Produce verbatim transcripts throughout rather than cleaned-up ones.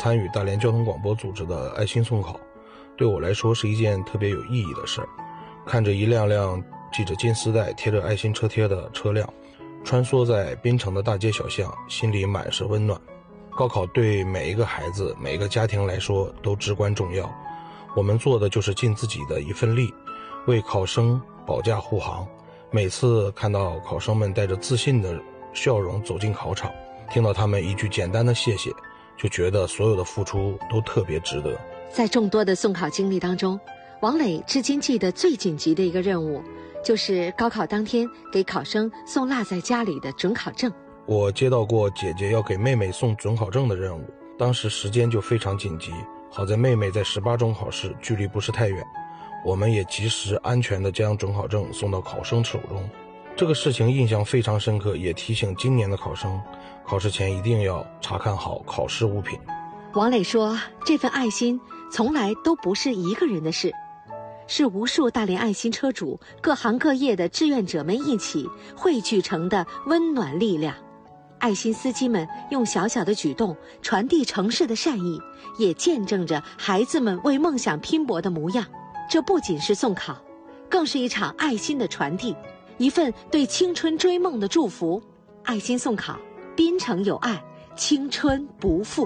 参与大连交通广播组织的爱心送考，对我来说是一件特别有意义的事儿。看着一辆辆系着金丝带、贴着爱心车贴的车辆穿梭在滨城的大街小巷，心里满是温暖。高考对每一个孩子、每一个家庭来说都至关重要，我们做的就是尽自己的一份力，为考生保驾护航。每次看到考生们带着自信的笑容走进考场，听到他们一句简单的谢谢，就觉得所有的付出都特别值得。 在众多的送考经历当中，王磊至今记得最紧急的一个任务，就是高考当天给考生送落在家里的准考证。 我接到过姐姐要给妹妹送准考证的任务，当时时间就非常紧急，好在妹妹在十八中考试，距离不是太远，我们也及时安全地将准考证送到考生手中。这个事情印象非常深刻，也提醒今年的考生，考试前一定要查看好考试物品。 王磊说，这份爱心从来都不是一个人的事，是无数大连爱心车主、各行各业的志愿者们一起汇聚成的温暖力量。爱心司机们用小小的举动传递城市的善意，也见证着孩子们为梦想拼搏的模样。这不仅是送考，更是一场爱心的传递，一份对青春追梦的祝福。爱心送考，滨城有爱，青春不负。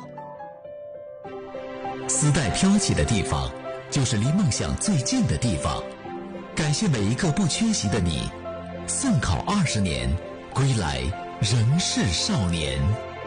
丝带飘起的地方，就是离梦想最近的地方。感谢每一个不缺席的你，送考二十年，归来仍是少年。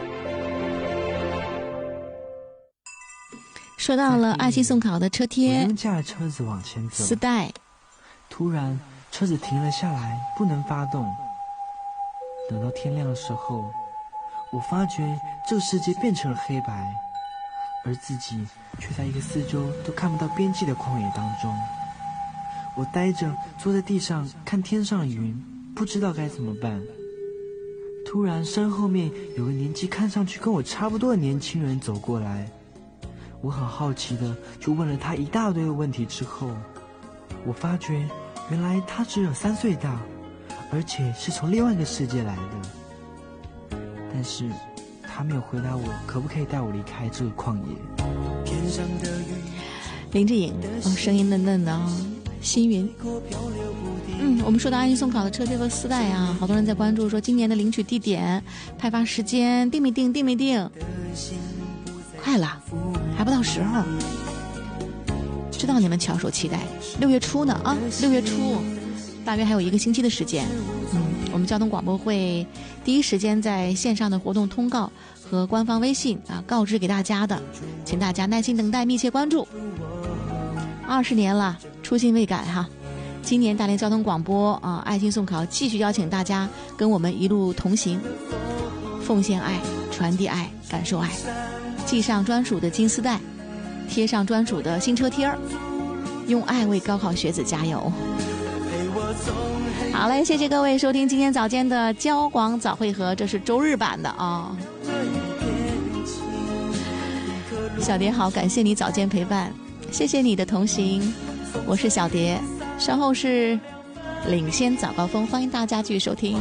说到了爱心送考的车贴， 我扔下了车子往前走， 丝带。 突然车子停了下来，不能发动。等到天亮的时候，我发觉这个世界变成了黑白，而自己却在一个四周都看不到边际的旷野当中。我呆着坐在地上看天上的云，不知道该怎么办。突然身后面有个年纪看上去跟我差不多的年轻人走过来，我很好奇的就问了他一大堆的问题。之后我发觉原来他只有三岁大，而且是从另外一个世界来的，但是他没有回答我可不可以带我离开这个旷野。 林志颖，哦，声音嫩嫩的哦，新云。嗯，我们说到爱心送考的车贴和丝带啊，好多人在关注说今年的领取地点、派发时间定没定？定没定？快了，还不到时候。知道你们翘首期待，六月初呢啊，六月初，大约还有一个星期的时间。嗯，我们交通广播会第一时间在线上的活动通告和官方微信啊告知给大家的，请大家耐心等待，密切关注。二十年了，初心未改哈。今年大连交通广播啊，爱心送考继续邀请大家跟我们一路同行，奉献爱，传递爱，感受爱，系上专属的金丝带，贴上专属的新车贴儿，用爱为高考学子加油。好嘞，谢谢各位收听今天早间的交广早会合，这是周日版的啊。小蝶好，感谢你早间陪伴，谢谢你的同行，我是小蝶，稍后是领先早高峰，欢迎大家继续收听。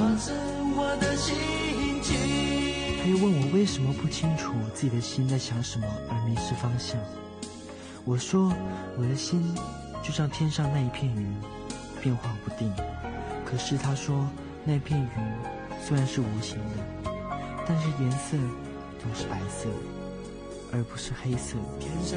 他又问我为什么不清楚自己的心在想什么而迷失方向。我说我的心就像天上那一片云，变化不定。可是他说那片云虽然是无形的，但是颜色总是白色而不是黑色。